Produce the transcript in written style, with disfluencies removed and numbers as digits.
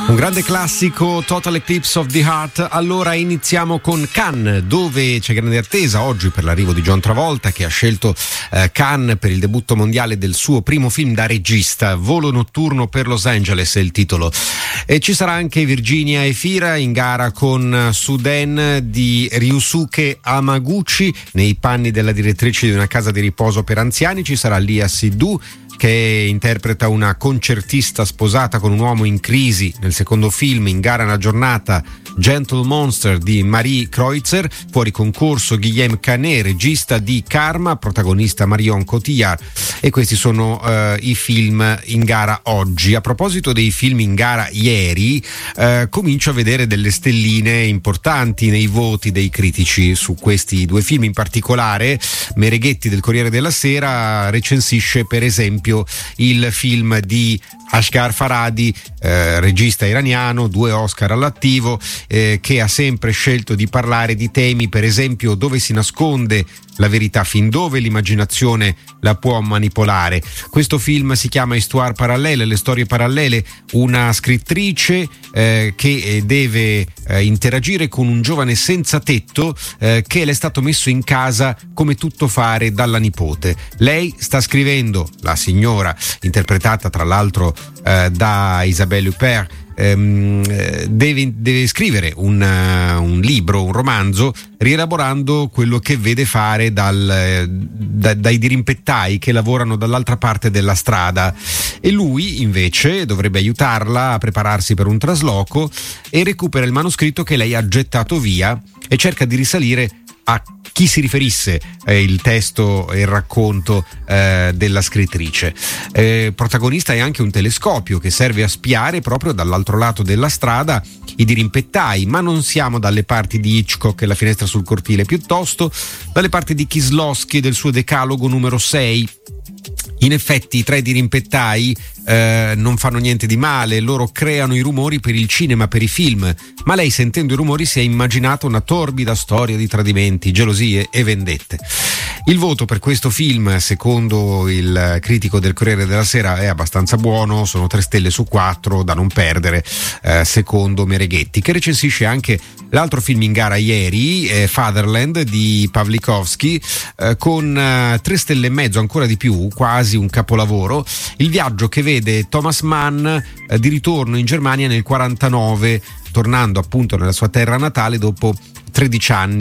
Un grande classico, Total Eclipse of the Heart. Allora iniziamo con Cannes, dove c'è grande attesa oggi per l'arrivo di John Travolta, che ha scelto Cannes per il debutto mondiale del suo primo film da regista. Volo notturno per Los Angeles è il titolo. E ci sarà anche Virginia Efira in gara con Suden di Ryusuke Hamaguchi nei panni della direttrice di una casa di riposo per anziani. Ci sarà Lia Seydoux, che interpreta una concertista sposata con un uomo in crisi. Nel secondo film, in gara una giornata, Gentle Monster di Marie Kreutzer. Fuori concorso Guillaume Canet, regista di Karma, protagonista Marion Cotillard. E questi sono i film in gara oggi. A proposito dei film in gara ieri, comincio a vedere delle stelline importanti nei voti dei critici su questi due film. In particolare Mereghetti del Corriere della Sera recensisce per esempio il film di Asghar Farhadi, regista iraniano, 2 Oscar all'attivo, che ha sempre scelto di parlare di temi, per esempio, dove si nasconde la verità, fin dove l'immaginazione la può manipolare. Questo film si chiama Histoire parallèle, le storie parallele, una scrittrice che deve interagire con un giovane senza tetto che le è stato messo in casa come tuttofare dalla nipote. Lei sta scrivendo, la signora, interpretata tra l'altro da Isabelle Huppert, deve scrivere un libro, un romanzo, rielaborando quello che vede fare dai dirimpettai che lavorano dall'altra parte della strada, e lui invece dovrebbe aiutarla a prepararsi per un trasloco e recupera il manoscritto che lei ha gettato via e cerca di risalire a chi si riferisse il testo e il racconto della scrittrice. Protagonista è anche un telescopio che serve a spiare proprio dall'altro lato della strada i dirimpettai, ma non siamo dalle parti di Hitchcock e La finestra sul cortile, piuttosto dalle parti di Kieslowski e del suo Decalogo numero 6. In effetti i 3 dirimpettai non fanno niente di male, loro creano i rumori per il cinema, per i film, ma lei, sentendo i rumori, si è immaginata una torbida storia di tradimenti, gelosie e vendette. Il voto per questo film, secondo il critico del Corriere della Sera, è abbastanza buono, sono 3 stelle su 4 da non perdere, secondo Mereghetti, che recensisce anche l'altro film in gara ieri, Fatherland di Pawlikowski, con 3 stelle e mezzo, ancora di più, quasi un capolavoro. Il viaggio che vede Thomas Mann di ritorno in Germania nel 49, tornando appunto nella sua terra natale dopo 13 anni